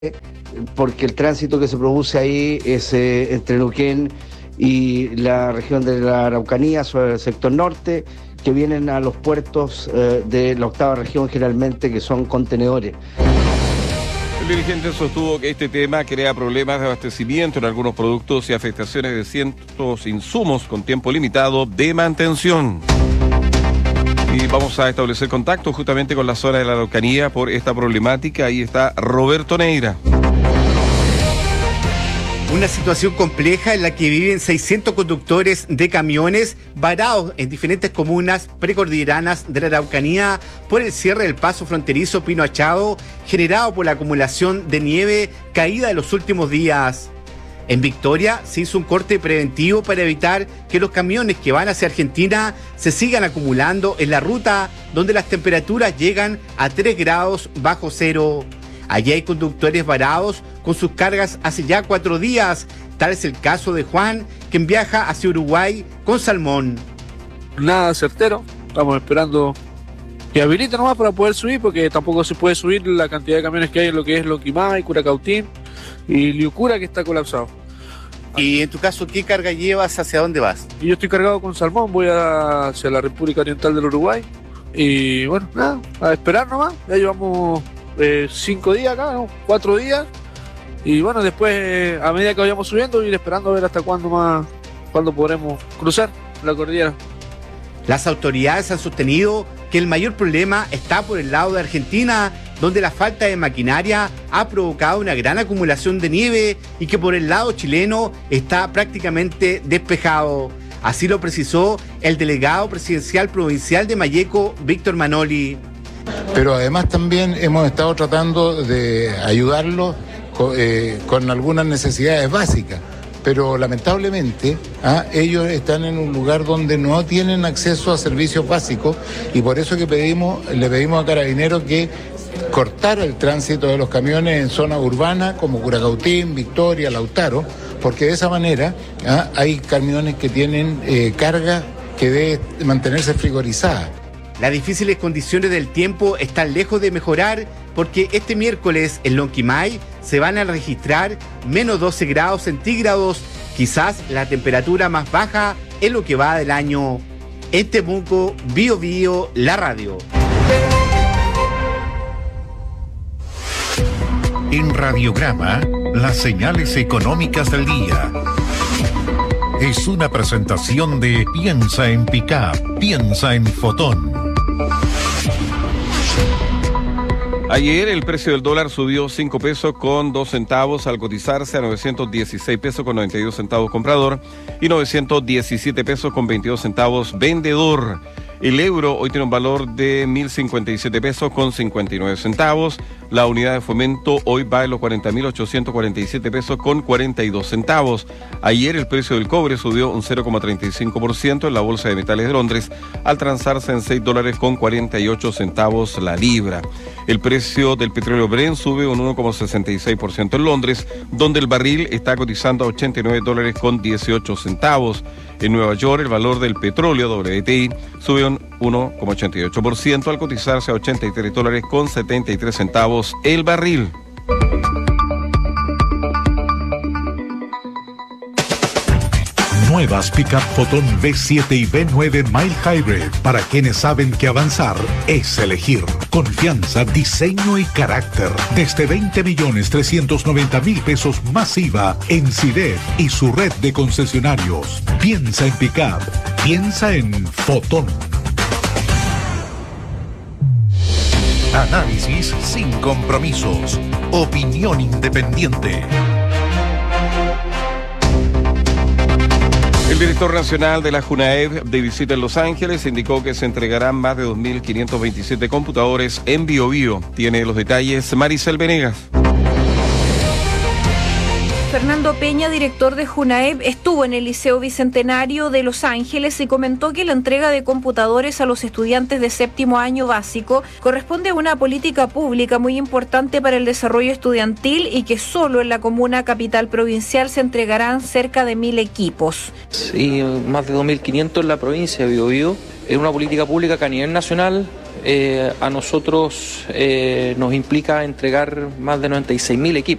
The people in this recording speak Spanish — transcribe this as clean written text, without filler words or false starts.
porque el tránsito que se produce ahí es entre Neuquén y la región de la Araucanía, sobre el sector norte, que vienen a los puertos de la octava región generalmente, que son contenedores. El dirigente sostuvo que este tema crea problemas de abastecimiento en algunos productos y afectaciones de cientos insumos con tiempo limitado de mantención. Y vamos a establecer contacto justamente con la zona de la Araucanía por esta problemática. Ahí está Roberto Neira. Una situación compleja en la que viven 600 conductores de camiones varados en diferentes comunas precordilleranas de la Araucanía por el cierre del paso fronterizo Pino Achado, generado por la acumulación de nieve caída de los últimos días. En Victoria se hizo un corte preventivo para evitar que los camiones que van hacia Argentina se sigan acumulando en la ruta, donde las temperaturas llegan a 3 grados bajo cero. Allí hay conductores varados con sus cargas hace ya 4 días. Tal es el caso de Juan, quien viaja hacia Uruguay con salmón. Nada certero, estamos esperando que habilite nomás para poder subir, porque tampoco se puede subir la cantidad de camiones que hay en lo que es Lonquimay, Curacautín y Liucura, que está colapsado. Y en tu caso, ¿qué carga llevas? ¿Hacia dónde vas? Y yo estoy cargado con salmón, voy hacia la República Oriental del Uruguay. Y bueno, nada, a esperar nomás. Ya llevamos 5 días acá, ¿no? 4 días. Y bueno, después, a medida que vayamos subiendo, ir esperando a ver hasta cuándo podremos cruzar la cordillera. Las autoridades han sostenido que el mayor problema está por el lado de Argentina, donde la falta de maquinaria ha provocado una gran acumulación de nieve y que por el lado chileno está prácticamente despejado. Así lo precisó el delegado presidencial provincial de Malleco, Víctor Manoli. Pero además también hemos estado tratando de ayudarlos con algunas necesidades básicas. Pero lamentablemente ellos están en un lugar donde no tienen acceso a servicios básicos y por eso que le pedimos a Carabineros que cortara el tránsito de los camiones en zonas urbanas como Curacautín, Victoria, Lautaro, porque de esa manera hay camiones que tienen carga que debe mantenerse frigorizada. Las difíciles condiciones del tiempo están lejos de mejorar porque este miércoles en Lonquimay se van a registrar menos 12 grados centígrados, quizás la temperatura más baja en lo que va del año. En Temuco, Bio Bio, la radio. En Radiograma, las señales económicas del día. Es una presentación de Piensa en Pickup, piensa en Fotón. Ayer el precio del dólar subió 5 pesos con 2 centavos al cotizarse a 916 pesos con 92 centavos comprador y 917 pesos con 22 centavos vendedor. El euro hoy tiene un valor de 1.057 pesos con 59 centavos. La unidad de fomento hoy va en los 40.847 pesos con 42 centavos. Ayer el precio del cobre subió un 0,35% en la Bolsa de Metales de Londres al transarse en $6 con 48 centavos la libra. El precio del petróleo Brent sube un 1,66% en Londres, donde el barril está cotizando a $89 con 18 centavos. En Nueva York, el valor del petróleo WTI sube un 1,88% al cotizarse a $83 con 73 centavos el barril. Nuevas Pickup Fotón V7 y V9 Mild Hybrid para quienes saben que avanzar es elegir. Confianza, diseño y carácter. Desde 20.390.000 pesos más IVA en CIDEF y su red de concesionarios. Piensa en Pickup. Piensa en Fotón. Análisis sin compromisos. Opinión independiente. El director nacional de la JUNAEV de visita en Los Ángeles indicó que se entregarán más de 2.527 computadores en Bio Bio. Tiene los detalles Maricel Venegas. Fernando Peña, director de JUNAEV, estuvo en el Liceo Bicentenario de Los Ángeles y comentó que la entrega de computadores a los estudiantes de 7º año básico corresponde a una política pública muy importante para el desarrollo estudiantil y que solo en la comuna capital provincial se entregarán cerca de 1.000 equipos. Sí, más de 2.500 en la provincia de Biobío. Es una política pública que a nivel nacional a nosotros nos implica entregar más de 96.000 equipos.